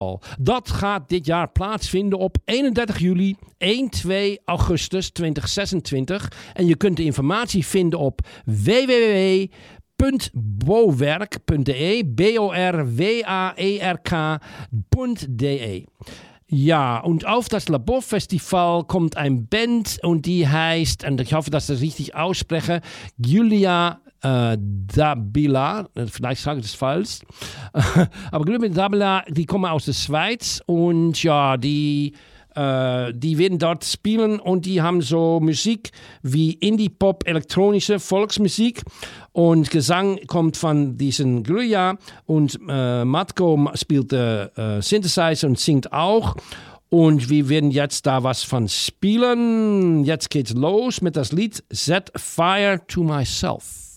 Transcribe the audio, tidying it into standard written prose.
Dat gaat dit jaar plaatsvinden op 31 juli, 1-2 augustus 2026. En je kunt de informatie vinden op www.bowerk.de, borwerk.de. Ja, und auf das Laborfestival kommt ein Band und die heißt, und ich hoffe, dass ich das richtig ausspreche, Julia Dabila, vielleicht sage ich das falsch, aber Julia Dabila, die kommen aus der Schweiz und ja, die werden dort spielen und die haben so Musik wie Indie-Pop, elektronische Volksmusik und Gesang kommt von diesen Julia und Matko spielt Synthesizer und singt auch. Und wir werden jetzt da was von spielen. Jetzt geht's los mit das Lied Set Fire to Myself.